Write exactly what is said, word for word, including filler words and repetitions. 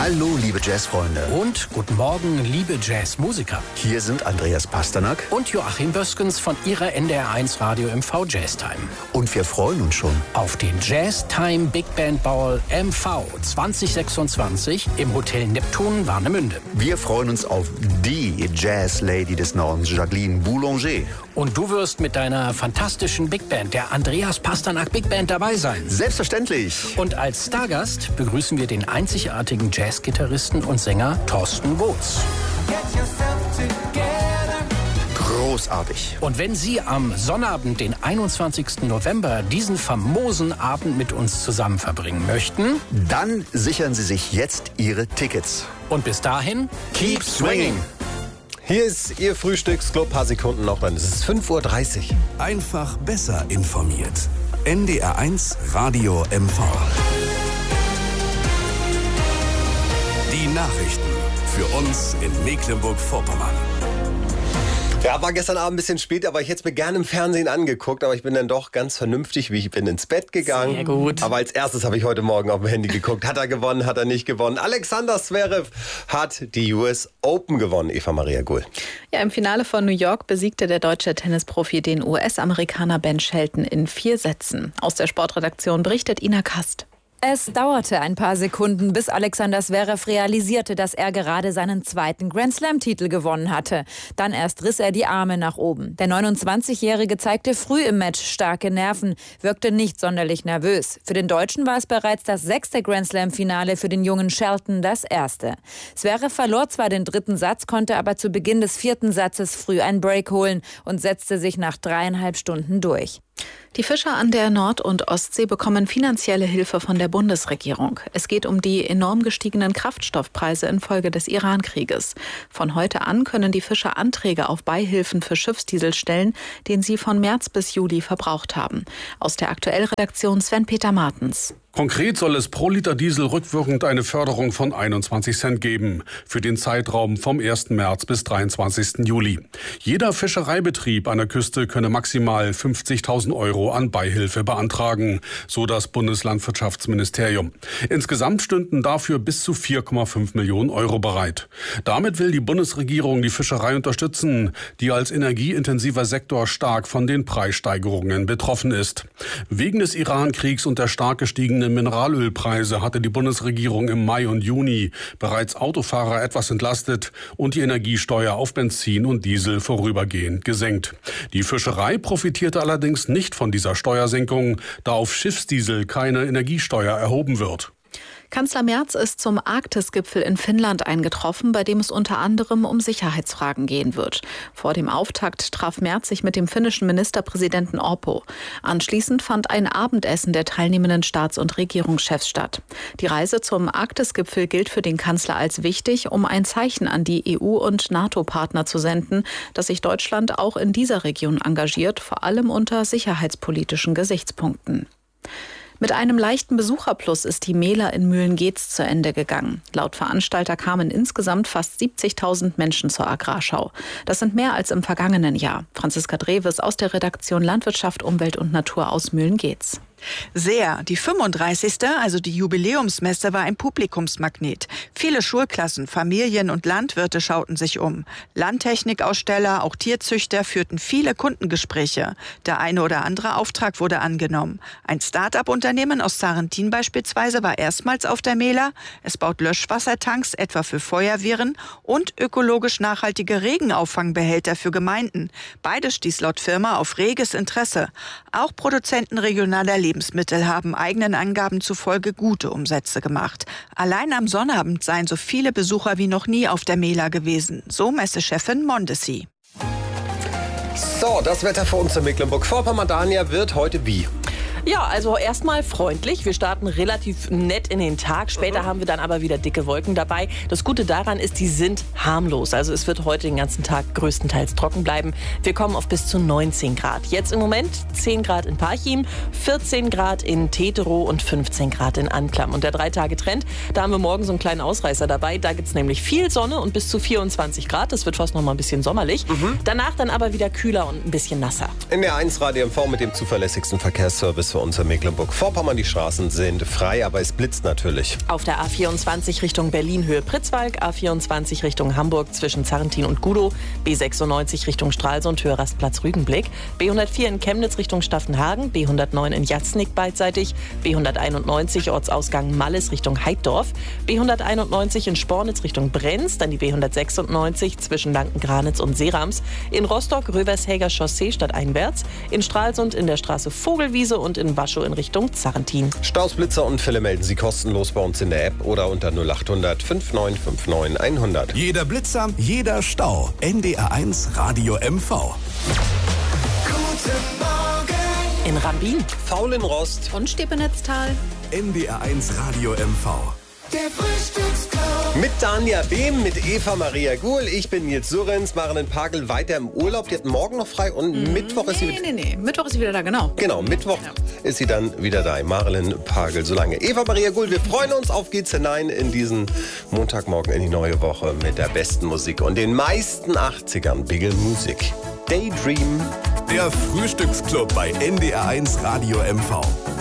Hallo, liebe Jazzfreunde. Und guten Morgen, liebe Jazzmusiker. Hier sind Andreas Pasternak und Joachim Böskens von Ihrer N D R eins Radio M V Jazztime. Und wir freuen uns schon auf den Jazztime Big Band Ball M V zwanzig sechsundzwanzig im Hotel Neptun Warnemünde. Wir freuen uns auf die Jazz-Lady des Nordens, Jacqueline Boulanger. Und du wirst mit deiner fantastischen Big Band, der Andreas Pasternak Big Band, dabei sein. Selbstverständlich. Und als Stargast begrüßen wir den einzigartigen Jazzgitarristen und Sänger Thorsten Woods. Großartig. Und wenn Sie am Sonnabend, den einundzwanzigsten November, diesen famosen Abend mit uns zusammen verbringen möchten, dann sichern Sie sich jetzt Ihre Tickets. Und bis dahin, keep swinging. Hier ist Ihr Frühstücksclub, paar Sekunden noch dann. Es ist fünf Uhr dreißig. Einfach besser informiert. N D R eins Radio M V. Die Nachrichten für uns in Mecklenburg-Vorpommern. Ja, war gestern Abend ein bisschen spät, aber ich hätte es mir gerne im Fernsehen angeguckt. Aber ich bin dann doch ganz vernünftig, wie ich bin ins Bett gegangen. Sehr gut. Aber als erstes habe ich heute Morgen auf dem Handy geguckt. Hat er gewonnen, hat er nicht gewonnen? Alexander Zverev hat die U S Open gewonnen, Eva Maria Gull. Ja, im Finale von New York besiegte der deutsche Tennisprofi den U S-Amerikaner Ben Shelton in vier Sätzen. Aus der Sportredaktion berichtet Ina Kast. Es dauerte ein paar Sekunden, bis Alexander Zverev realisierte, dass er gerade seinen zweiten Grand-Slam-Titel gewonnen hatte. Dann erst riss er die Arme nach oben. Der neunundzwanzigjährige zeigte früh im Match starke Nerven, wirkte nicht sonderlich nervös. Für den Deutschen war es bereits das sechste Grand-Slam-Finale, für den jungen Shelton das erste. Zverev verlor zwar den dritten Satz, konnte aber zu Beginn des vierten Satzes früh einen Break holen und setzte sich nach dreieinhalb Stunden durch. Die Fischer an der Nord- und Ostsee bekommen finanzielle Hilfe von der Bundesregierung. Es geht um die enorm gestiegenen Kraftstoffpreise infolge des Iran-Krieges. Von heute an können die Fischer Anträge auf Beihilfen für Schiffsdiesel stellen, den sie von März bis Juli verbraucht haben. Aus der Aktuellredaktion Sven-Peter Martens. Konkret soll es pro Liter Diesel rückwirkend eine Förderung von einundzwanzig Cent geben, für den Zeitraum vom ersten März bis dreiundzwanzigsten Juli. Jeder Fischereibetrieb an der Küste könne maximal fünfzigtausend Euro an Beihilfe beantragen, so das Bundeslandwirtschaftsministerium. Insgesamt stünden dafür bis zu vier Komma fünf Millionen Euro bereit. Damit will die Bundesregierung die Fischerei unterstützen, die als energieintensiver Sektor stark von den Preissteigerungen betroffen ist. Wegen des Iran-Kriegs und der stark gestiegenen Mineralölpreise hatte die Bundesregierung im Mai und Juni bereits Autofahrer etwas entlastet und die Energiesteuer auf Benzin und Diesel vorübergehend gesenkt. Die Fischerei profitierte allerdings nicht von dieser Steuersenkung, da auf Schiffsdiesel keine Energiesteuer erhoben wird. Kanzler Merz ist zum Arktis-Gipfel in Finnland eingetroffen, bei dem es unter anderem um Sicherheitsfragen gehen wird. Vor dem Auftakt traf Merz sich mit dem finnischen Ministerpräsidenten Orpo. Anschließend fand ein Abendessen der teilnehmenden Staats- und Regierungschefs statt. Die Reise zum Arktis-Gipfel gilt für den Kanzler als wichtig, um ein Zeichen an die E U- und NATO-Partner zu senden, dass sich Deutschland auch in dieser Region engagiert, vor allem unter sicherheitspolitischen Gesichtspunkten. Mit einem leichten Besucherplus ist die Mela in Mühlen-Geetz zu Ende gegangen. Laut Veranstalter kamen insgesamt fast siebzigtausend Menschen zur Agrarschau. Das sind mehr als im vergangenen Jahr. Franziska Dreves aus der Redaktion Landwirtschaft, Umwelt und Natur aus Mühlen-Geetz. Sehr. Die fünfunddreißigste, also die Jubiläumsmesse, war ein Publikumsmagnet. Viele Schulklassen, Familien und Landwirte schauten sich um. Landtechnikaussteller, auch Tierzüchter führten viele Kundengespräche. Der eine oder andere Auftrag wurde angenommen. Ein Start-up-Unternehmen aus Sarrentin beispielsweise war erstmals auf der Mela. Es baut Löschwassertanks, etwa für Feuerwehren, und ökologisch nachhaltige Regenauffangbehälter für Gemeinden. Beides stieß laut Firma auf reges Interesse. Auch Produzenten regionaler Lebensmittel haben eigenen Angaben zufolge gute Umsätze gemacht. Allein am Sonnabend seien so viele Besucher wie noch nie auf der Mela gewesen, so Messechefin Mondesi. So, das Wetter für uns in Mecklenburg-Vorpommern, Dania, wird heute wie? Ja, also erstmal freundlich. Wir starten relativ nett in den Tag. Später mhm. haben wir dann aber wieder dicke Wolken dabei. Das Gute daran ist, die sind harmlos. Also es wird heute den ganzen Tag größtenteils trocken bleiben. Wir kommen auf bis zu neunzehn Grad. Jetzt im Moment zehn Grad in Parchim, vierzehn Grad in Teterow und fünfzehn Grad in Anklam. Und der Drei-Tage-Trend, da haben wir morgen so einen kleinen Ausreißer dabei. Da gibt es nämlich viel Sonne und bis zu vierundzwanzig Grad. Das wird fast noch mal ein bisschen sommerlich. Mhm. Danach dann aber wieder kühler und ein bisschen nasser. In der eins Radio M V mit dem zuverlässigsten Verkehrsservice für uns in Mecklenburg-Vorpommern. Die Straßen sind frei, aber es blitzt natürlich. Auf der A vierundzwanzig Richtung Berlin Höhe Pritzwalk, A vierundzwanzig Richtung Hamburg zwischen Zarrentin und Gudow, B sechsundneunzig Richtung Stralsund Höhe Rastplatz Rügenblick, B hundertvier in Chemnitz Richtung Staffenhagen, B hundertneun in Jatznig beidseitig, B hunderteinundneunzig Ortsausgang Malles Richtung Heiddorf, B hunderteinundneunzig in Spornitz Richtung Brenz, dann die B hundertsechsundneunzig zwischen Lanken-Granitz und Seerams, in Rostock Rövershäger Chaussee stadteinwärts, in Stralsund in der Straße Vogelwiese und in Waschow in Richtung Zarrentin. Staus, Blitzer und Fälle melden Sie kostenlos bei uns in der App oder unter null achthundert fünfundneunzig neunundfünfzig hundert. Jeder Blitzer, jeder Stau. N D R eins Radio M V. Guten Morgen. In Rambin, Faul in Rost und Stepenetztal. N D R eins Radio M V. Der Frühstücksclub. mit Danja Behm, mit Eva Maria Guhl. Ich bin Nils Surrens, Marilyn Pagel weiter im Urlaub. Die hat morgen noch frei und Mhm. Mittwoch ist sie Nee, wieder... nee, nee. Mittwoch ist sie wieder da, genau. Genau, Mittwoch Ja. ist sie dann wieder da. Marilyn Pagel, so lange. Eva Maria Guhl, wir freuen uns auf geht's hinein in diesen Montagmorgen in die neue Woche mit der besten Musik und den meisten achtzigern. Bigel Music. Daydream. Der Frühstücksclub bei N D R eins Radio M V.